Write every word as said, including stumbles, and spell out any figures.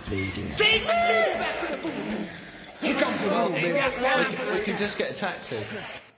bleeding. Take me back to the boom. Here comes the boom, baby. We can, we can just get a taxi.